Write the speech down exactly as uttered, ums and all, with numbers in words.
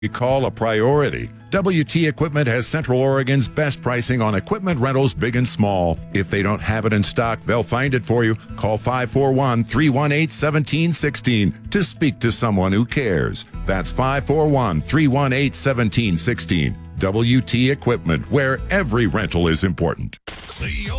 we call a priority. W T Equipment has Central Oregon's best pricing on equipment rentals, big and small. If they don't have it in stock, they'll find it for you. Call five four one, three one eight, one seven one six to speak to someone who cares. That's five four one, three one eight, one seven one six. W T Equipment, where every rental is important. Cleo